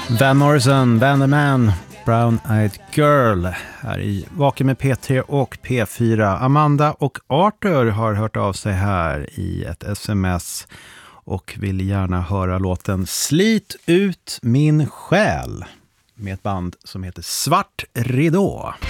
Van Morrison, Van the Man, Brown Eyed Girl här i Vaken med P3 och P4. Amanda och Arthur har hört av sig här i ett sms och vill gärna höra låten Slit ut min själ med ett band som heter Svart Ridå.